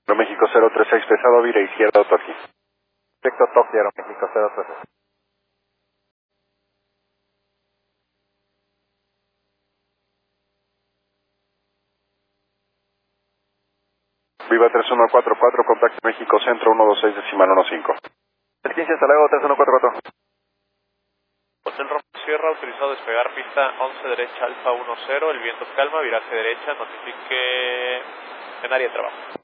México 036 pesado, vira izquierda, Toki. Perfecto, Toki, Aeroméxico 036. Viva 3144, contacto México Centro 126 decimal 15. El 15, hasta luego, 3144. Hotel Romeo Sierra, autorizado a despegar pista 11 derecha Alfa 10, el viento calma, viraje derecha, notifique en área de trabajo.